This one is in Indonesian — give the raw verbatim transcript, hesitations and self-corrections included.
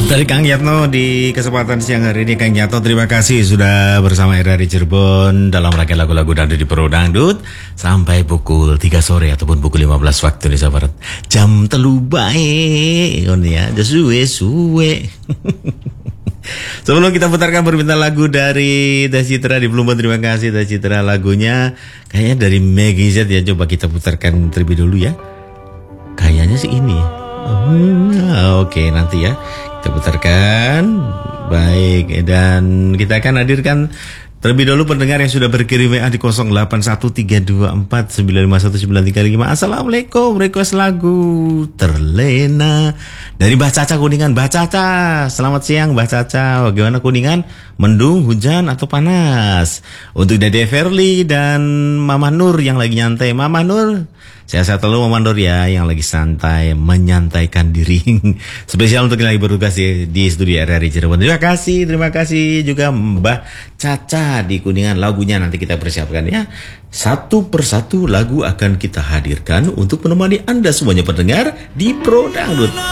Dari Kang Yatno di kesempatan siang hari ini. Kang Yatno, terima kasih sudah bersama R R I Cirebon dalam rangkaian lagu-lagu dangdut di Pro Dangdut sampai pukul tiga sore ataupun pukul lima belas waktu Indonesia Barat. Jam telu bae on ya, suwe suwe. Sebelum kita putarkan permintaan lagu dari Teh Citra di Plumbon, terima kasih Teh Citra, lagunya kayaknya dari Maggie Z ya, coba kita putarkan terlebih dulu ya. Kayaknya sih ini ya. Oh, Oke okay, nanti ya kita putarkan. Baik, dan kita akan hadirkan terlebih dahulu pendengar yang sudah berkirim W A di nol delapan satu tiga dua empat sembilan lima satu sembilan tiga lima. Assalamualaikum, request lagu Terlena dari Mbah Caca Kuningan. Mbah Caca, selamat siang Mbah Caca. Bagaimana Kuningan? Mendung, hujan, atau panas? Untuk Dede Verly dan Mama Nur yang lagi nyantai. Mama Nur, sehat-sehat selalu Mama Nur ya, yang lagi santai, menyantaikan diri. Spesial untuk yang lagi bertugas di, di studio R R I Cirebon. Terima kasih, terima kasih juga Mbah Caca di Kuningan. Lagunya nanti kita persiapkan ya. Satu persatu lagu akan kita hadirkan untuk menemani Anda semuanya pendengar di Pro Dangdut.